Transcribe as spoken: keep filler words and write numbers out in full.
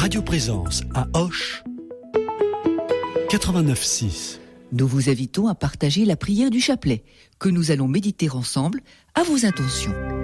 Radio Présence à Auch, quatre-vingt-neuf six. Nous vous invitons à partager la prière du chapelet, que nous allons méditer ensemble à vos intentions.